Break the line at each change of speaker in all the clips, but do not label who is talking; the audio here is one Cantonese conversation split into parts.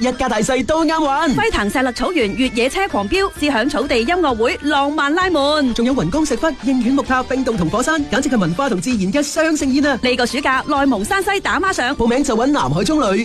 一家大細都啱玩。
輝騰石勒草原越野車狂飆，知響草地音樂會浪漫拉門，
仲有雲岡石窟、應縣木塔、冰洞同火山，簡直係文化同自然嘅雙盛宴啊！
呢個暑假內蒙山西打孖上，
報名就揾南海中旅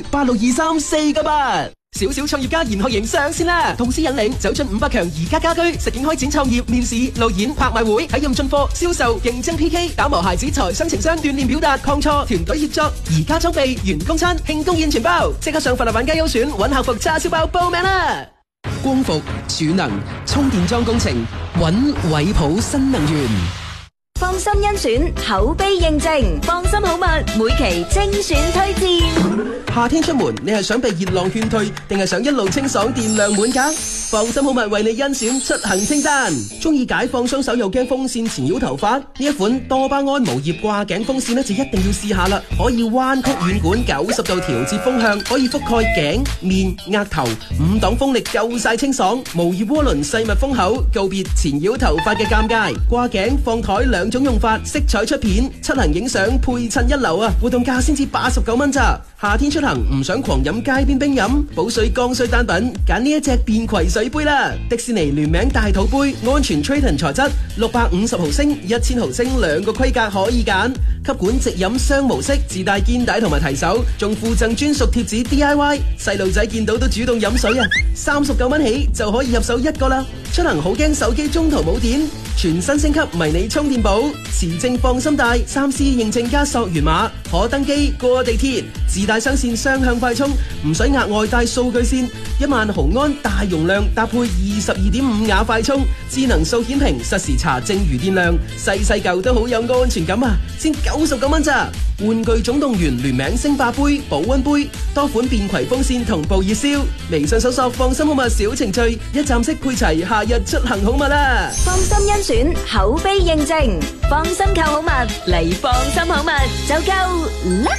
8623498。小小創業家研學營上線啦！同時引領走進500強宜家家居，實景開展創業、面試、路演、拍賣會、體驗進貨、銷售、競爭 PK， 打磨孩子財商情商，鍛鍊表達、抗挫、團隊協作。宜家裝備、員工餐、慶功宴全包，即刻上法律玩家優選揾校服叉燒包報名啦！光伏、儲能、充電樁工程，揾偉普新能源。
放心甄選，口碑認證，放心好物，每期精選推薦。
夏天出門，你係想被熱浪勸退，定係想一路清爽電量滿格？放心好物為你甄選出行清單。中意解放雙手又驚風扇纏繞頭髮？呢一款多巴胺無葉掛頸風扇就一定要試下啦！可以彎曲軟管90度調節風向，可以覆蓋頸、面、額頭，5檔風力夠晒清爽。無葉渦輪細密風口，告別纏繞頭髮嘅尷尬。掛頸放台兩種用法，色彩出片，出行影相配襯一流啊！活動價先至89蚊咋。夏天出行唔想狂飲街邊冰飲，補水剛需單品，揀呢一隻便攜水杯啦！迪士尼聯名大肚杯，安全 Triton 材質，650毫升、1000毫升兩個規格可以揀。吸管直飲雙模式，自帶肩帶同埋提手，仲附贈專屬貼紙 DIY， 細路仔見到都主動飲水啊！39蚊起就可以入手一個啦。出行好驚手機中途冇電，全新升級迷你充電寶，持證放心帶，3C 認證加溯源碼，可登機過地鐵，自帶雙線雙向快充，唔使額外帶數據線，1萬毫安大容量搭配22.5瓦快充，智能掃顯屏實時查剩餘電量，細細嚿都好有安全感啊！先99蚊咋？玩具總動員聯名星霸杯、保溫杯，多款便攜風扇同步熱銷，微信搜索放心好物小程序，一站式配齊夏日出行好物啦！
放心甄選，口碑認證，放心購好物，嚟放心好物就夠啦！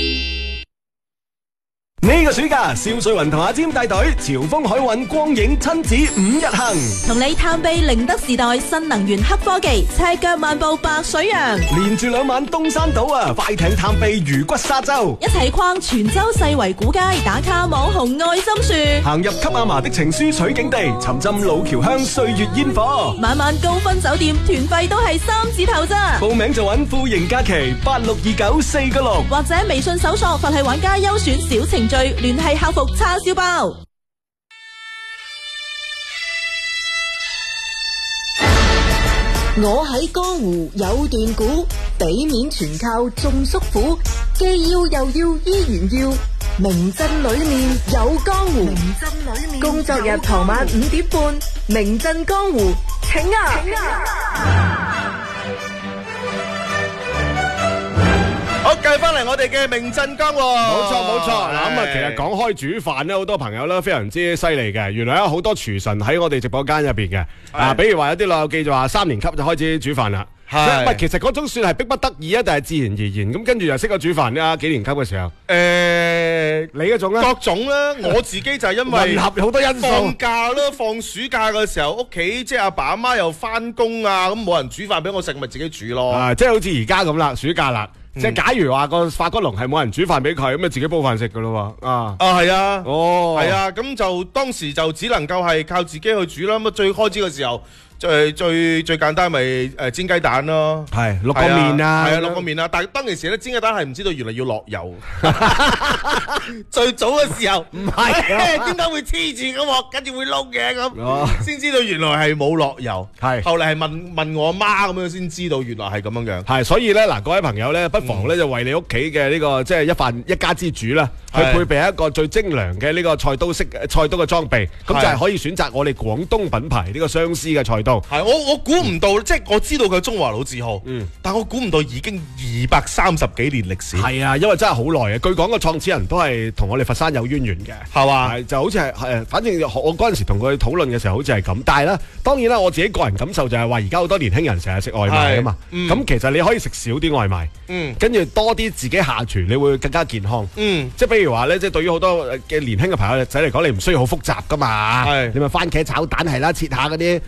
呢個暑假，邵瑞雲同阿占帶隊潮豐海運光影親子5日行，
同你探秘寧德時代新能源黑科技，赤腳漫步白水洋，
連住2晚東山島啊，快艇探秘魚骨沙洲，
一齊逛泉州世圍古街，打卡網紅愛心樹，
行入給阿嫲的情書取景地，沉浸老橋鄉歲月煙火，
晚晚高分酒店，團費都係3字頭咋。
報名就揾富盈假期8629496，
或者微信搜索佛系玩家優選小程序。聯繫客服叉燒包。
我喺江湖有段古，俾面全靠眾叔父，既要又要依然要，名鎮裏面有江湖。工作日傍晚5點半，名鎮江湖，請啊！
好，繼續翻嚟我哋嘅名鎮江湖。
冇錯。嗱咁啊，其實講開煮飯咧，好多朋友咧非常之犀利嘅。原來有好多廚神喺我哋直播間入邊嘅。啊，比如話有啲老友記就話3年級就開始煮飯啦。係，唔係其實嗰種算係逼不得已啊，定係自然而然咁？跟住又識咗煮飯啦，幾年級嘅時候？你嗰種咧？各種啦，我自己就係因為混合好多因素。
放假啦，放暑假嘅時候，屋企即係阿爸阿媽又翻工啊，咁冇人煮飯俾我食，咪自己煮咯。
啊，即係好似而家咁啦，暑假啦。即係假如話個發骨龍係冇人煮飯俾佢，咁咪自己煲飯食噶咯喎。
係啊，
係
啊，咁就當時就只能夠係靠自己去煮啦。咁最開始嘅時候，最簡單咪煎雞蛋咯，
係淥個麵啊，
係啊淥個麵啊。但係當其時咧煎雞蛋係唔知道原來要落油。最早嘅時候唔係，點解會黐住咁喎？跟住會燶嘅咁，先知道原來係冇落油。係後嚟係問我阿媽咁樣先知道原來係咁樣樣。
係所以咧嗱，各位朋友咧，不妨咧就為你屋企嘅呢個即係一家之主啦，去配備一個最精良嘅呢個菜刀嘅裝備。咁就係可以選擇我哋廣東品牌呢個相思嘅菜刀。
係我估唔到，即係我知道佢中華老字號，但我估唔到已經230幾年歷史。
係啊，因為真係好耐嘅。據講個創始人都係同我哋佛山有淵源嘅，係嘛？就好似係反正我嗰陣時同佢討論嘅時候，好似係咁。但係咧，當然啦，我自己個人感受就係話，而家好多年輕人成日食外賣啊嘛。咁其實你可以食少啲外賣，跟住多啲自己下廚，你會更加健康。即係比如話咧，即係對於好多嘅年輕嘅朋友仔嚟講，你唔需要好複雜噶嘛。你咪番茄炒蛋係啦，切下嗰啲普通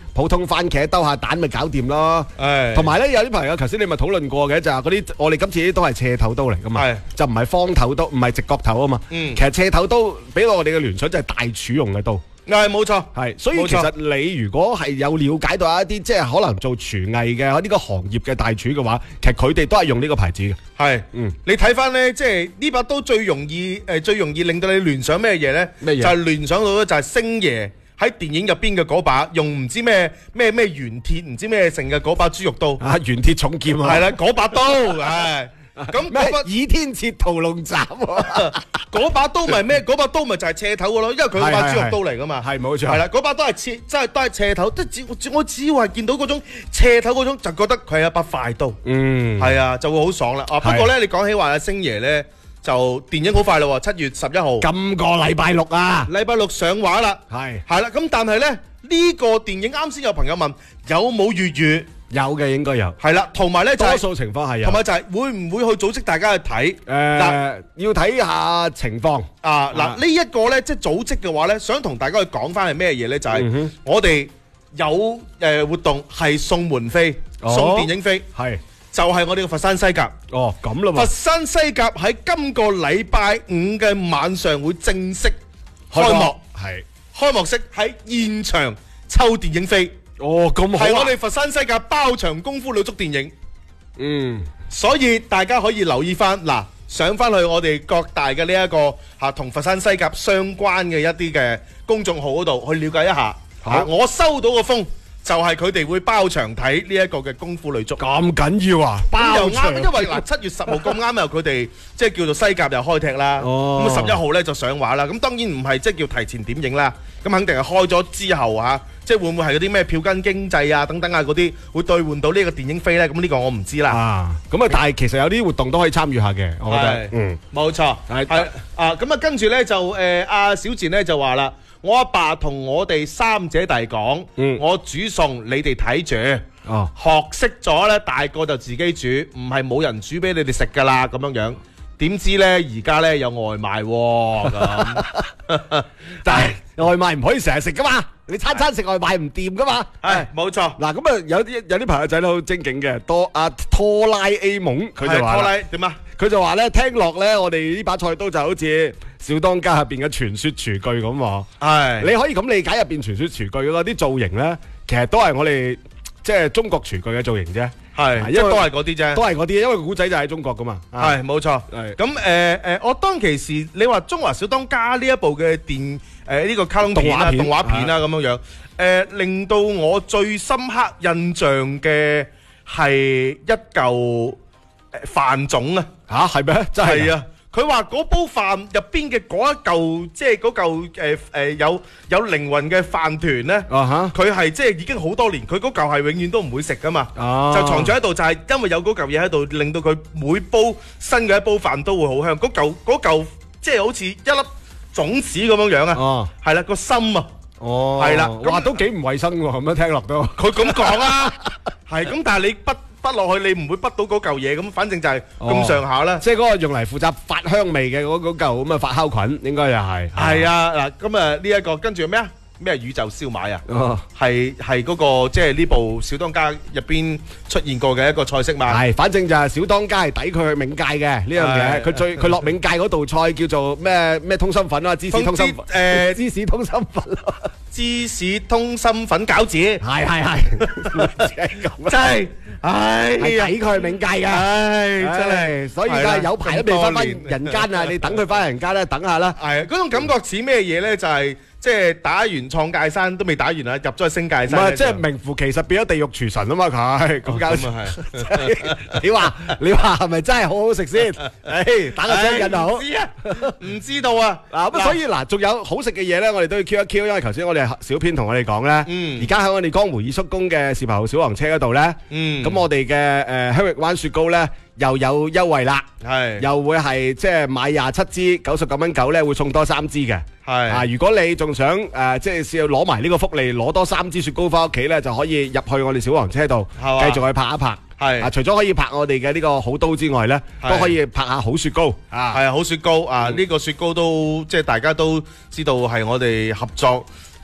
番茄兜下蛋咪搞掂咯。同埋咧有啲朋友頭先你咪討論過嘅，就係嗰啲我哋今次都係斜頭刀嚟噶嘛，就唔係方頭刀，唔係直角頭啊嘛。其實斜頭刀俾我哋嘅聯想就係大廚用嘅刀。
冇錯，
所以其實你如果係有了解到一啲即係可能做廚藝嘅呢個行業嘅大廚嘅話，其實佢哋都係用呢個牌子嘅。
你睇翻咧，即係呢把刀最容易令到你聯想咩嘢咧？就係聯想到咧，就係星爺喺電影入邊嘅嗰把用唔知咩原鐵唔知咩成嘅嗰把豬肉刀
原鐵重劍啊，
係啦，嗰把刀咁
倚天切屠龍斬
嗰把刀咪咩？嗰把刀咪就係斜頭嘅咯，因為佢係把豬肉刀嚟噶嘛。
係冇錯。
係啦，嗰把刀係斜，真係都係斜頭。我只要係見到嗰種斜頭嗰種，就覺得佢係一把快刀。係啊，就會好爽啦。不過咧，你講起話阿星爺咧，就電影好快咯，7月11號。
今個禮拜六啊，
禮拜六上畫啦。係啦，咁但係咧呢個電影啱先有朋友問有冇粵語？
有嘅應該有，
係啦，同埋咧
多數情況係有，
同埋就係會唔會去組織大家去睇？
要睇下情況
啊！嗱，呢一個咧即係組織嘅話咧，想同大家去講翻係咩嘢咧？就係我哋有活動係送門飛、送電影飛，就係我哋嘅佛山西甲。
咁啦嘛！
佛山西甲喺今個禮拜5嘅晚上會正式開幕，開幕式喺現場抽電影飛。
咁好，
係我哋佛山西甲包場功夫女足電影。所以大家可以留意翻嗱，上翻去我哋各大嘅呢一個同佛山西甲相關嘅一啲嘅公眾號嗰度去了解一下。我收到個風就係佢哋會包場睇呢一個嘅功夫女足。
咁緊要啊？
包場，因為7月10號咁啱又佢哋即係叫做西甲又開踢啦。咁11號咧就上畫啦。咁當然唔係即係叫提前點映啦。咁肯定係開咗之後即係會唔會係嗰啲咩票根經濟啊等等嗰啲會兌換到呢個電影飛咧？咁呢個我唔知啦。
咁但係其實有啲活動都可以參與下嘅，我覺得。
冇錯。咁跟住咧就阿小賤咧就話啦，我阿爸同我哋3姐弟講，我煮餸你哋睇住，學識咗咧大個就自己煮，唔係冇人煮俾你哋食噶啦咁樣樣。點知咧而家咧有外賣咁，
但係外賣唔可以成日食噶嘛，你餐餐食外賣唔掂噶嘛。
係冇錯。
嗱咁啊有啲朋友仔都好精警嘅，拖拉 A 夢佢就話
拖拉點啊？
佢就話咧聽落咧，我哋呢把菜刀就好似小當家入邊嘅傳說廚具咁。係你可以咁理解入邊傳說廚具嗰啲造型咧，其實都係我哋即係中國廚具嘅造型啫。
係，即係都係嗰啲啫，
都係嗰啲，因為古仔就喺中國噶嘛。
係，冇錯。咁我當其時你話《中華小當家》呢一部嘅呢個卡通片啊、動畫片啊咁樣樣，令到我最深刻印象嘅係一嚿飯種啊！
係咩？真係啊！
佢話嗰煲飯入邊嘅嗰一嚿，即係嗰嚿有靈魂嘅飯團咧，佢係即係已經好多年，佢嗰嚿係永遠都唔會食噶嘛，就藏咗喺度，就係因為有嗰嚿嘢喺度，令到佢每煲新嘅一煲飯都會好香。嗰嚿即係好似一粒種子咁樣樣啊，係啦個心啊，係啦，
哇都幾唔衞生喎，咁樣聽落都。
佢咁講啊，係咁，但係你筆落去你唔會筆到嗰嚿嘢，咁反正就係咁上下啦。
即係嗰個用嚟負責發香味嘅嗰嚿咁嘅發酵菌，應該又係。
係啊，嗱咁啊呢一個跟住咩啊？咩宇宙燒賣啊？係嗰個即係呢部小當家入邊出現過嘅一個菜式嘛？係，
反正就係小當家係抵佢去冥界嘅呢樣嘢。佢落冥界嗰道菜叫做咩通心粉啊？芝士通心粉。芝士通心粉。
芝士通心粉餃子。
係。
真係。
係抵佢去冥界㗎。真係，所以而家有排都未翻人間啊！你等佢翻人間咧，等下啦。
係嗰種感覺似咩嘢咧？就係。即係打完創界山都未打完啊，入咗去星界山。
唔係，即係名副其實變咗地獄廚神啊嘛佢。咁搞笑。你話係咪真係好好食先？打個聲印好。
唔知道啊。
嗱咁所以嗱，仲有好食嘅嘢咧，我哋都要 Q 一 Q，因為頭先我哋小編同我哋講咧，而家喺我哋江湖二叔公嘅視頻號小黃車嗰度咧，咁我哋嘅香域灣雪糕咧。又有優惠啦，又會係即係買27支99.9咧，會送多3支嘅。如果你仲想即係試攞埋呢個福利，攞多3支雪糕翻屋企咧，就可以入去我哋小黃車度，繼續去拍一拍。除咗可以拍我哋嘅呢個好刀之外咧，都可以拍下好雪糕。係
好雪糕啊！呢個雪糕都即係大家都知道係我哋合作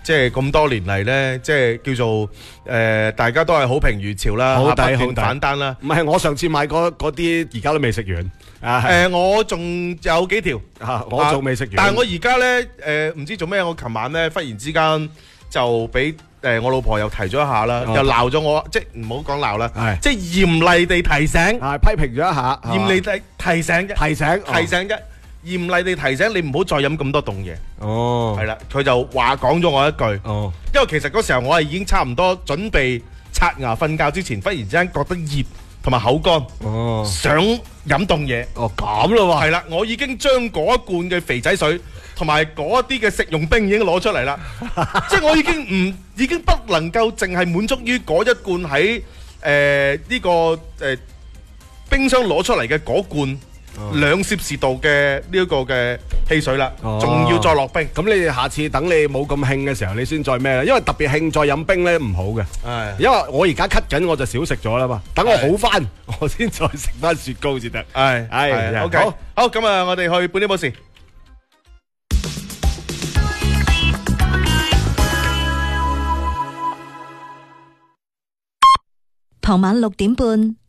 即係咁多年嚟咧，即係叫做大家都係好評如潮啦，不斷反單啦。
唔係我上次買嗰啲，而家都未食完。
我仲有幾條
我仲未食完。
但係我而家咧唔知做咩，我琴晚咧忽然之間就俾我老婆又提咗一下啦，又鬧咗我，即係唔好講鬧啦，即係嚴厲地提醒，
批評咗一下，
嚴厲地提醒啫，提醒啫。嚴厲地提醒你唔好再飲咁多凍嘢。係啦，佢就話講咗我一句。因為其實嗰時候我係已經差唔多準備刷牙瞓覺之前，忽然之間覺得熱同埋口乾，想飲凍嘢。
咁咯喎。
係啦，我已經將嗰一罐嘅肥仔水同埋嗰一啲嘅食用冰已經攞出嚟啦。即係我已經不能夠淨係滿足於嗰一罐喺呢個冰箱攞出嚟嘅嗰罐。2攝氏度嘅呢一個嘅汽水啦，仲要再落冰。
咁你下次等你冇咁興嘅時候，你先再咩啦？因為特別興再飲冰咧唔好嘅。因為我而家咳緊，我就少食咗啦嘛。等我好翻，我先再食翻雪糕先得。
OK，好，咁啊，我哋去半點報時。
傍晚6點半，